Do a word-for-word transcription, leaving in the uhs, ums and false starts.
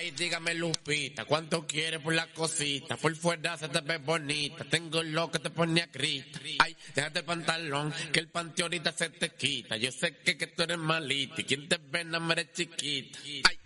Ay, dígame Lupita, ¿cuánto quieres por la cosita? Por fuera se te ve bonita, tengo lo que te pone a grita. Ay, déjate el pantalón, que el panty ahorita se te quita. Yo sé que, que tú eres malita y quien te ve no eres chiquita. Ay.